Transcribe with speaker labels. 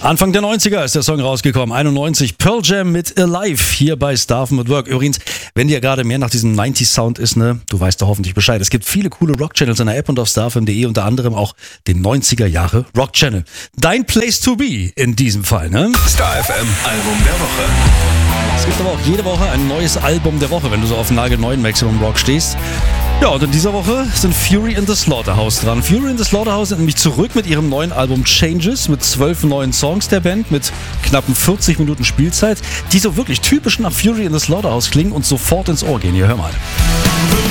Speaker 1: Anfang der 90er ist der Song rausgekommen, 91, Pearl Jam mit Alive, hier bei Starven at Work. Übrigens, wenn dir gerade mehr nach diesem 90s-Sound ist, ne, du weißt doch hoffentlich Bescheid. Es gibt viele coole Rock-Channels in der App und auf starfm.de, unter anderem auch den 90er-Jahre Rock-Channel. Dein Place to be in diesem Fall, ne?
Speaker 2: Star FM Album der Woche.
Speaker 1: Es gibt aber auch jede Woche ein neues Album der Woche, wenn du so auf nagelneuen Maximum Rock stehst. Ja, und in dieser Woche sind Fury in the Slaughterhouse dran. Fury in the Slaughterhouse sind nämlich zurück mit ihrem neuen Album Changes, mit 12 neuen Songs der Band, mit knappen 40 Minuten Spielzeit, die so wirklich typisch nach Fury in the Slaughterhouse klingen und sofort ins Ohr gehen. Hier, hör mal.